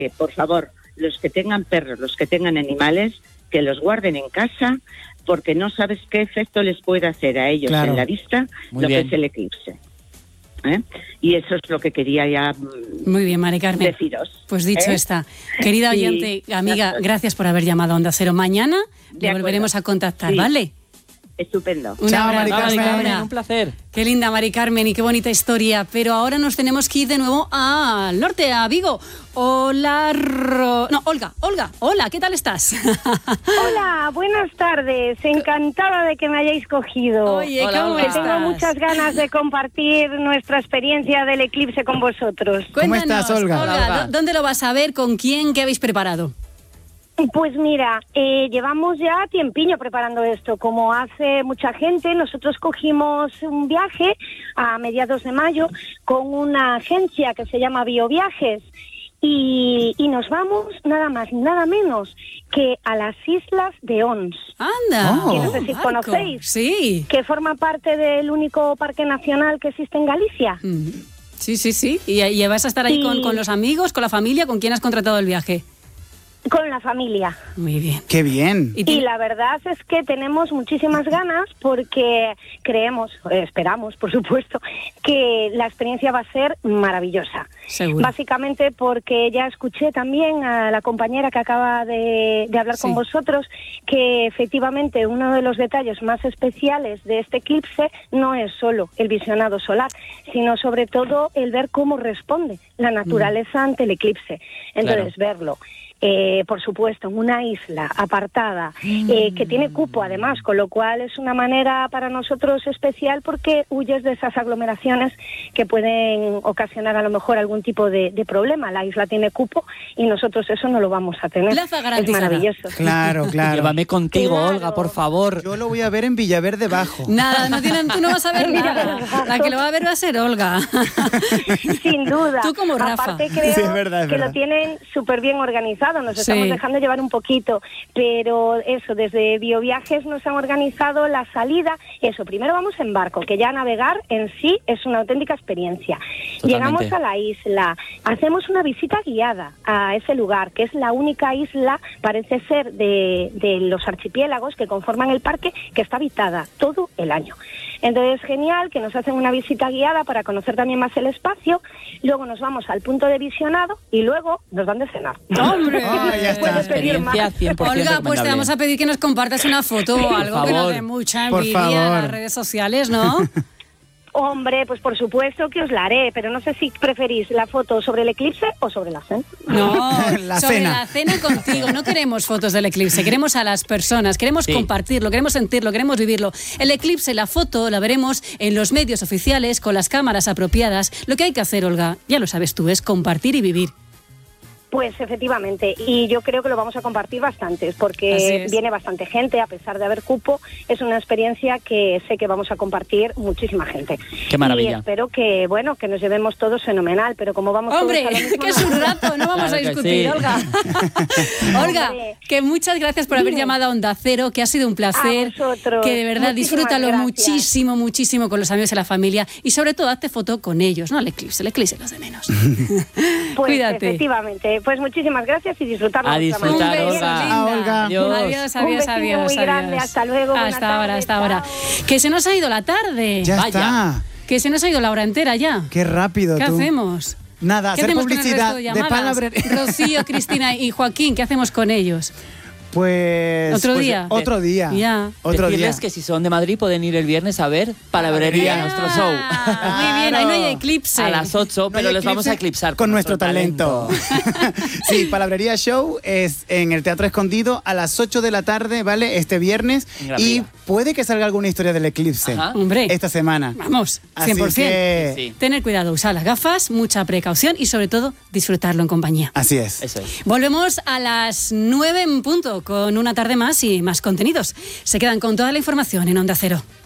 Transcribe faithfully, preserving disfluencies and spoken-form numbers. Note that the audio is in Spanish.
que, por favor, los que tengan perros, los que tengan animales, que los guarden en casa, porque no sabes qué efecto les puede hacer a ellos claro. en la vista Muy lo bien. que es el eclipse. ¿Eh? Y eso es lo que quería ya Muy bien, Mari Carmen. deciros. Pues dicho ¿eh? está. Querida oyente, sí, amiga, gracias. gracias por haber llamado a Onda Cero. Mañana le volveremos a contactar, sí. ¿vale? Estupendo. Un Chao, abrazo, Mari Carmen. Carmen. Un placer. Qué linda, Mari Carmen, y qué bonita historia. Pero ahora nos tenemos que ir de nuevo al norte, a Vigo. Hola, Ro... No, Olga, Olga, hola, ¿qué tal estás? Hola, buenas tardes. Encantada de que me hayáis cogido. Oye, Hola, ¿cómo Olga. estás? Tengo muchas ganas de compartir nuestra experiencia del eclipse con vosotros. Cuéntanos, ¿Cómo estás, Olga? Olga, Olga. ¿dónde lo vas a ver? ¿Con quién? ¿Qué habéis preparado? Pues mira, eh, llevamos ya tiempiño preparando esto. Como hace mucha gente, nosotros cogimos un viaje a mediados de mayo con una agencia que se llama Bioviajes y, y nos vamos nada más, nada menos que a las islas de Ons. ¡Anda! Que no sé si Marco. conocéis. Sí. Que forma parte del único parque nacional que existe en Galicia. Mm. Sí, sí, sí. ¿Y, y vas a estar ahí Sí. con, con los amigos, con la familia? ¿Con quién has contratado el viaje? Con la familia. Muy bien. ¡Qué bien! Y, te- Y la verdad es que tenemos muchísimas ganas porque creemos, eh, esperamos, por supuesto, que la experiencia va a ser maravillosa. Seguro. Básicamente porque ya escuché también a la compañera que acaba de, de hablar Sí. con vosotros que efectivamente uno de los detalles más especiales de este eclipse no es solo el visionado solar, sino sobre todo el ver cómo responde la naturaleza mm. ante el eclipse. Entonces, Claro. verlo. Eh, por supuesto, en una isla apartada, eh, que tiene cupo además, con lo cual es una manera para nosotros especial porque huyes de esas aglomeraciones que pueden ocasionar a lo mejor algún tipo de, de problema. La isla tiene cupo y nosotros eso no lo vamos a tener. Plaza Es garantizada. maravilloso. Claro, claro. Llévame contigo, Claro. Olga, por favor. Yo lo voy a ver en Villaverde Bajo. Nada, no tienen, tú no vas a ver nada. La que lo va a ver va a ser Olga. Sin duda. Tú como Rafa. Aparte creo Sí, es verdad, es que verdad. lo tienen súper bien organizado, nos Sí. estamos dejando llevar un poquito, pero eso, desde Bioviajes nos han organizado la salida, eso, primero vamos en barco, que ya navegar en sí es una auténtica experiencia. Totalmente. Llegamos a la isla, hacemos una visita guiada a ese lugar, que es la única isla, parece ser, de, de los archipiélagos que conforman el parque, que está habitada todo el año. Entonces, genial, que nos hacen una visita guiada para conocer también más el espacio, luego nos vamos al punto de visionado y luego nos dan de cenar. ¡Hombre! Ah, ya está. Puedes pedir Experiencia más. cien por ciento Olga, pues te recomendable. vamos a pedir que nos compartas una foto o algo que nos favor. dé mucha Por envidia en favor. las redes sociales, ¿no? Hombre, pues por supuesto que os la haré, pero no sé si preferís la foto sobre el eclipse o sobre la cena. No, La sobre cena. la cena contigo. No queremos fotos del eclipse, queremos a las personas, queremos Sí. compartirlo, queremos sentirlo, queremos vivirlo. El eclipse, la foto, la veremos en los medios oficiales con las cámaras apropiadas. Lo que hay que hacer, Olga, ya lo sabes tú, es compartir y vivir. Pues efectivamente, y yo creo que lo vamos a compartir bastantes, Así porque es. viene bastante gente, a pesar de haber cupo, es una experiencia que sé que vamos a compartir muchísima gente. Qué maravilla. Y espero que, bueno, que nos llevemos todos fenomenal, pero como vamos Hombre, todos a lo mismo, que es un rato, no vamos Claro a que discutir, sí. Olga. Olga, Hombre. que muchas gracias por haber Dime. llamado a Onda Cero, que ha sido un placer. A vosotros. Que de verdad Muchísimas disfrútalo gracias. muchísimo, muchísimo con los amigos y la familia. Y sobre todo, hazte foto con ellos, no el eclipse, el eclipse los de menos. Pues Cuídate. efectivamente, pues muchísimas gracias y disfrutar. A de vuestra disfrutar, manera. Un beso, Olga. linda. Ah, Olga. Adiós. Adiós, Un adiós, besito adiós. muy grande. adiós. Hasta luego, buena Hasta ahora, tarde, hasta ahora. chao. Que se nos ha ido la tarde. Ya Vaya. está. Que se nos ha ido la hora entera ya. Qué rápido ¿Qué tú. hacemos? Nada, ¿Qué hacer hacemos con el publicidad resto de de llamadas? palabrería. Rocío, Cristina y Joaquín, ¿qué hacemos con ellos? Pues... Otro pues, día. Otro día. Ya. Otro Decirles día. que si son de Madrid pueden ir el viernes a ver Palabrería, Ah, nuestro show. Muy bien, ahí no hay eclipse. A las ocho, No hay pero les vamos a eclipse eclipsar con nuestro talento. talento. Sí, Palabrería Show es en el Teatro Escondido a las ocho de la tarde, ¿vale? Este viernes. En Gran Y Vía. puede que salga alguna historia del eclipse Ajá. Hombre. esta semana. Vamos, Así cien por ciento. que- Sí, sí. Tener cuidado, usar las gafas, mucha precaución y sobre todo disfrutarlo en compañía. Así es. Eso es. Volvemos a las nueve en punto con una tarde más y más contenidos. Se quedan con toda la información en Onda Cero.